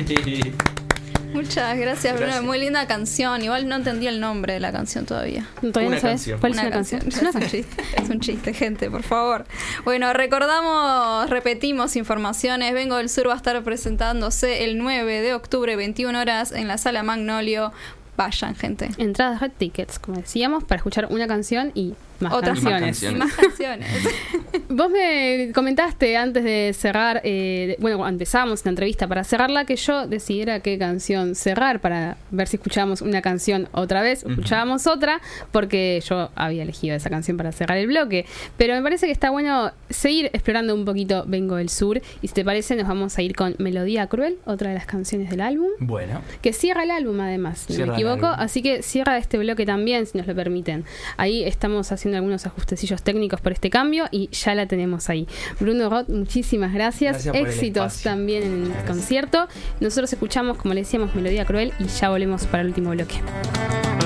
Muchas gracias, Bruno. Muy linda canción. Igual no entendí el nombre de la canción todavía. ¿Todavía no sabes cuál es la canción? Es un chiste, gente, por favor. Bueno, repetimos informaciones. Vengo del Sur va a estar presentándose el 9 de octubre, 21 horas, en la Sala Magnolio. Vayan, gente. Entradas, hot tickets, como decíamos, para escuchar una canción y más canciones. Y más canciones. Vos me comentaste antes de cerrar, cuando empezamos la entrevista, para cerrarla, que yo decidiera qué canción cerrar, para ver si escuchábamos una canción otra vez, escuchábamos otra, porque yo había elegido esa canción para cerrar el bloque. Pero me parece que está bueno seguir explorando un poquito Vengo del Sur, y si te parece nos vamos a ir con Melodía Cruel, otra de las canciones del álbum. Bueno. Que cierra el álbum, además, si no me equivoco, así que cierra este bloque también, si nos lo permiten. Ahí estamos haciendo algunos ajustecillos técnicos por este cambio y ya la tenemos ahí. Bruno Roth, muchísimas gracias. Éxitos también en el concierto. Nosotros escuchamos, como le decíamos, Melodía Cruel y ya volvemos para el último bloque.